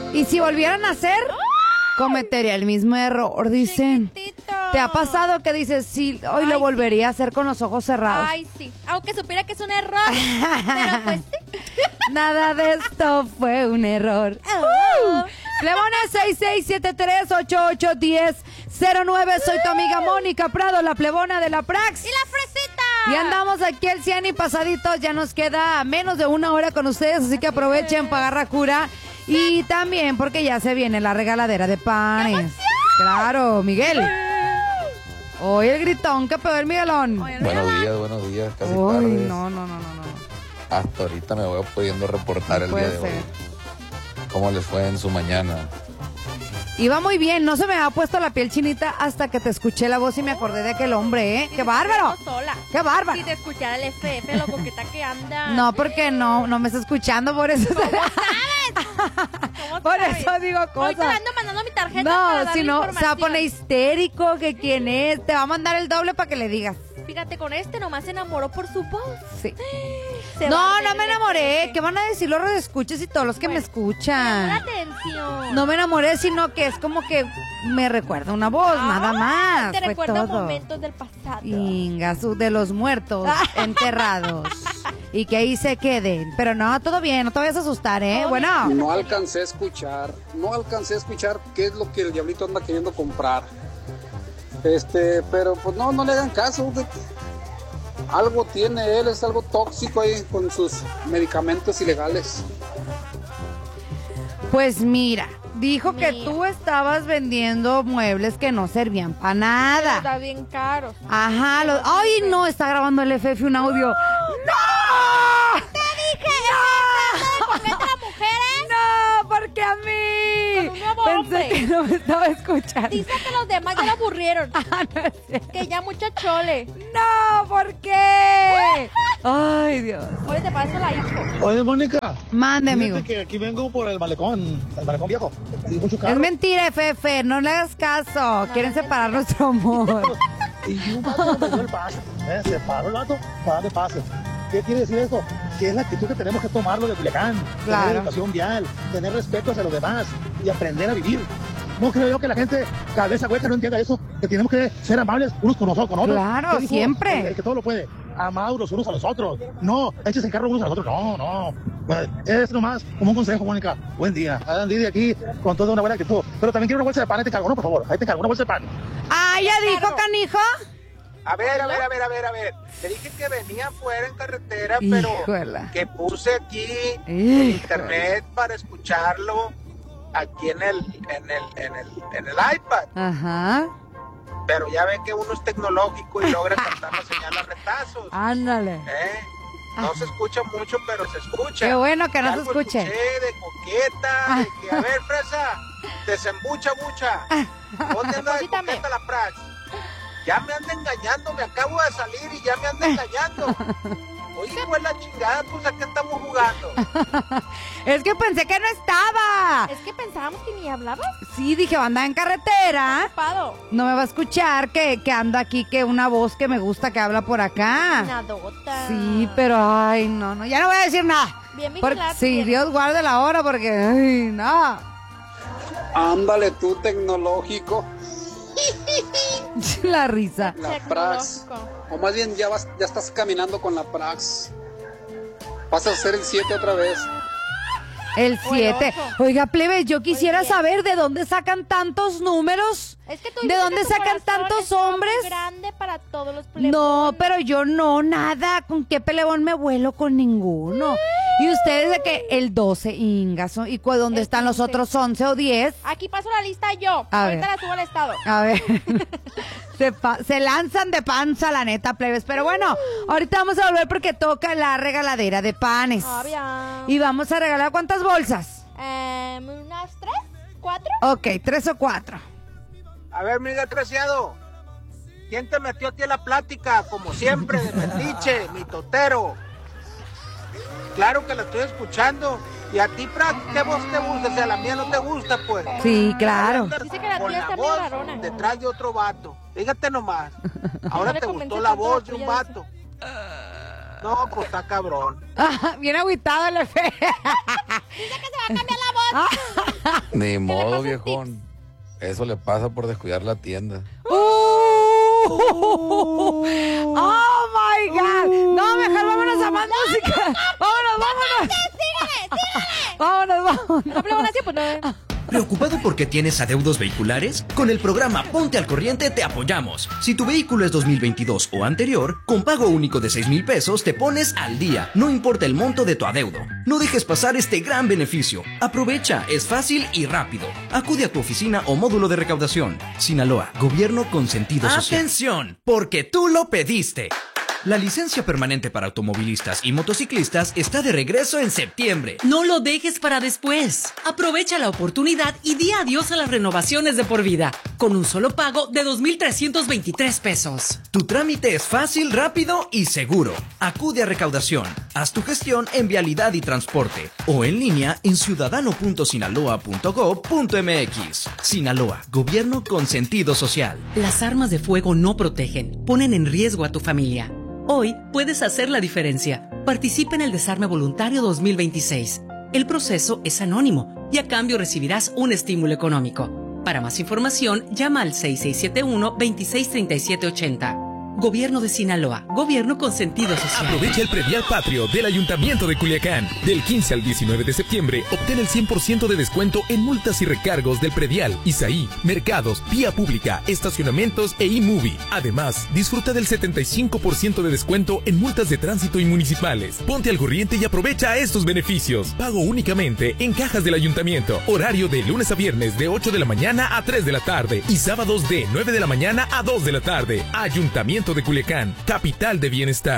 Y si volvieran a hacer, cometería el mismo error, dicen. Chiquitito. ¿Te ha pasado que dices, sí, hoy lo volvería a hacer con los ojos cerrados? Ay, sí. Aunque supiera que es un error. Pero pues sí. Nada de esto fue un error. Plebones 6673881009. Soy tu amiga Mónica Prado, la plebona de la Prax. ¡Y la fresita! Y andamos aquí al 100 y pasaditos. Ya nos queda menos de una hora con ustedes, así que aprovechen para agarrar cura. Y también porque ya se viene la regaladera de panes. Claro, Miguel. Hoy el gritón que pegó el Miguelón. Buenos días, casi Uy, tardes. no. Hasta ahorita me voy pudiendo reportar No el día puede de ser. hoy. ¿Cómo les fue en su mañana? Iba muy bien, no se me había puesto la piel chinita hasta que te escuché la voz y me acordé de aquel hombre, ¿eh? ¡Qué bárbaro! Sola. ¡Qué bárbaro! Si te escuchara el FF, lo coqueta que anda. No, porque no me está escuchando, por eso. ¿Cómo Por sabes? eso digo Ahorita le cosas. ando mandando mi tarjeta para No, darle si no, se va a información. poner histérico, que quién es. Te va a mandar el doble para que le digas. Fíjate, con este nomás se enamoró por su voz. Sí. Se va No, a no me ver enamoré. FF. ¿Qué van a decir los redescuches y todos los que me Llama escuchan? la atención. No me enamoré, sino que es como que me recuerda una voz, nada más. Te fue recuerda todo. momentos del pasado. Ingasu, de los muertos enterrados. Y que ahí se queden. Pero no, todo bien, no te vayas a asustar, ¿eh? Bueno. No alcancé a escuchar qué es lo que el diablito anda queriendo comprar. Pero pues no le hagan caso. Algo tiene él, es algo tóxico ahí con sus medicamentos ilegales. Pues mira, dijo que tú estabas vendiendo muebles que no servían para nada. Está bien caro. Ajá, ay no, está grabando el FF un audio. ¡No! ¡Te dije! ¡No! ¿Por qué las mujeres? No, porque a mí. Con un nuevo Pensé hombre. que no me estaba escuchando. Dice que los demás ya lo aburrieron. Ah, no es cierto. Que ya mucha chole. No, ¿por qué? Ay, Dios. Oye, te paso la hijo. Oye, Mónica. Mande, amigo. Fíjate que aquí vengo por el malecón viejo. Hay mucho Es carro. mentira, FF, no le hagas caso. Quieren separar nuestro amor. Y un vato me dio el paso. Se paró el vato para darle paso. ¿Qué quiere decir esto? Que es la actitud que tenemos que tomarlo de Culiacán. Claro. Tener educación vial, tener respeto hacia los demás y aprender a vivir. No creo yo que la gente, cabeza hueca, no entienda eso, que tenemos que ser amables unos con nosotros, con otros. Claro, ¿Qué dijo? siempre. El que todo lo puede. Amados los unos a los otros. No, échese en carro unos a los otros. No. Pues, es nomás como un consejo, Mónica. Buen día. Andy de aquí con toda una buena actitud. Pero también quiero una bolsa de pan, ahí te cargo, ¿no? Por favor. Ahí te cargo una bolsa de pan. Ah, ya dijo, canijo. A ver. Te dije que venía afuera en carretera, Híjola. pero que puse aquí el Híjole. internet para escucharlo aquí en el iPad. Ajá. Pero ya ven que uno es tecnológico y logra captar la señal a retazos. Ándale. No se escucha mucho, pero se escucha. Qué bueno que no Ya se lo escuche. escuché de coqueta, de que, a ver, fresa, desembucha mucha. ¿Dónde anda de Deposítame. coqueta la prax? Ya me anda engañando, me acabo de salir y ya me anda engañando. Oye, pues la chingada, pues ¿a qué estamos jugando? Es que pensé que no estaba. Es que pensábamos que ni hablabas. Sí, dije, anda en carretera. Ocupado. No me va a escuchar que ando aquí, que una voz que me gusta que habla por acá. Nadota. Sí, pero ay, no, ya no voy a decir nada. Bien Porque, vigilado. sí, bien. Dios guarde la hora porque, ay, no. Ándale tú, tecnológico. La risa. La Prax. O más bien ya estás caminando con la Prax. Vas a hacer el 7 otra vez. El O el 7. ocho. Oiga, plebes, yo quisiera Oye. saber de dónde sacan tantos números. Es que tú ¿De dices dónde que tu sacan corazón tantos es muy hombres? grande para todos los plebones. No, pero yo no, nada. ¿Con qué pelebón me vuelo? Con ninguno. Y ustedes de que el 12, ingaso. ¿Y dónde El están los 15. otros 11 o 10? Aquí paso la lista yo. A Ahorita ver. la subo al estado. A ver, se lanzan de panza, la neta, plebes. Pero bueno, ahorita vamos a volver porque toca la regaladera de panes. Obvio. Y vamos a regalar, ¿cuántas bolsas? ¿Unas 3? ¿4? Ok, 3 o 4. A ver, mi desgraciado, ¿quién te metió a ti en la plática? Como siempre, de metiche, mi totero. Claro que la estoy escuchando. Y a ti, Prax, ¿qué voz te gusta? O sea, la mía no te gusta, pues. Sí, claro. Dice que la Con tuya la está medio voz rarona. detrás de otro vato. Fíjate nomás. Ahora No le te convence gustó la tanto voz la de un tuya, vato. No, pues está cabrón. Bien agüitado el F. Dice que se va a cambiar la voz. Ni modo, viejón. Eso le pasa por descuidar la tienda. ¡Oh, my God! No, mejor vámonos a más música. Vámonos. Vámonos. ¿Preocupado porque tienes adeudos vehiculares? Con el programa Ponte al Corriente te apoyamos. Si tu vehículo es 2022 o anterior, con pago único de 6,000 pesos te pones al día, no importa el monto de tu adeudo. No dejes pasar este gran beneficio. Aprovecha, es fácil y rápido. Acude a tu oficina o módulo de recaudación. Sinaloa, gobierno con sentido social. ¡Atención! Porque tú lo pediste. La licencia permanente para automovilistas y motociclistas está de regreso en septiembre. No lo dejes para después. Aprovecha la oportunidad y di adiós a las renovaciones de por vida, con un solo pago de 2,323 pesos. Tu trámite es fácil, rápido y seguro. Acude a recaudación. Haz tu gestión en Vialidad y Transporte o en línea en ciudadano.sinaloa.gov.mx. Sinaloa, gobierno con sentido social. Las armas de fuego no protegen, ponen en riesgo a tu familia. Hoy puedes hacer la diferencia. Participa en el Desarme Voluntario 2026. El proceso es anónimo y a cambio recibirás un estímulo económico. Para más información, llama al 6671-263780. Gobierno de Sinaloa, gobierno con sentido social. Aprovecha el predial patrio del Ayuntamiento de Culiacán. Del 15 al 19 de septiembre, obtén el 100% de descuento en multas y recargos del predial, ISAI, mercados, vía pública, estacionamientos e eMovie. Además, disfruta del 75% de descuento en multas de tránsito y municipales. Ponte al corriente y aprovecha estos beneficios. Pago únicamente en cajas del Ayuntamiento. Horario de lunes a viernes de 8 de la mañana a 3 de la tarde y sábados de 9 de la mañana a 2 de la tarde. Ayuntamiento de Culiacán, capital de bienestar.